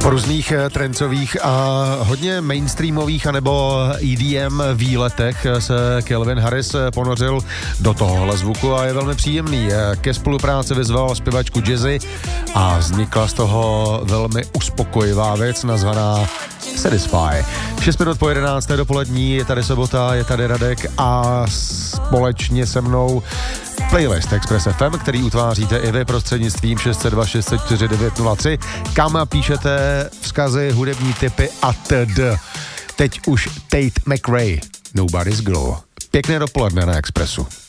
Po různých trencových a hodně mainstreamových anebo EDM výletech se Calvin Harris ponořil do tohohle zvuku a je velmi příjemný. Ke spolupráci vyzval zpěvačku Jazzy a vznikla z toho velmi uspokojivá věc nazvaná Satisfy. 6 minut po 11. dopolední, je tady sobota, je tady Radek a společně se mnou playlist Express FM, který utváříte i vy prostřednictvím 602 604 903, kam píšete vzkazy, hudební tipy atd. Teď už Tate McRae, Nobody's Glow. Pěkné dopoledne na Expressu.